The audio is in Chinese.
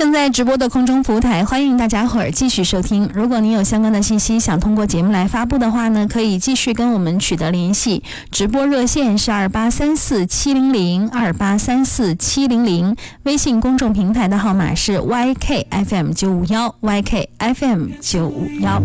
正在直播的空中服务台，欢迎大家伙儿继续收听。如果您有相关的信息想通过节目来发布的话呢，可以继续跟我们取得联系。直播热线是28347002834700，微信公众平台的号码是 YKFM951，YKFM951。